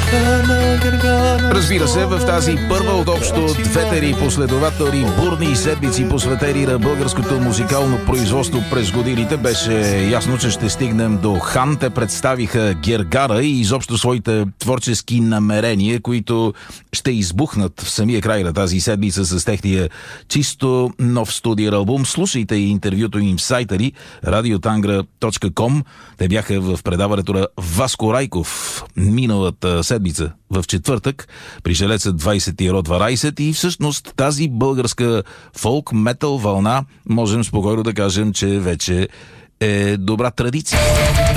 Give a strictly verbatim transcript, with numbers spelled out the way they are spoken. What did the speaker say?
Разбира се, в тази първа от общо две тери последователни бурни седмици, посветени на българското музикално производство през годините, беше ясно, че ще стигнем до Хан. Те представиха Гергара и изобщо своите творчески намерения, които ще избухнат в самия край на тази седмица с техния чисто нов студиен албум. Слушайте и интервюто им в сайта ни радиотангра точка ком. Те бяха в предаването на Васко Райков миналата седмица в четвъртък при Желеца двайсет и Ро дванайсет и всъщност тази българска фолк-метал вълна можем спокойно да кажем, че вече е добра традиция.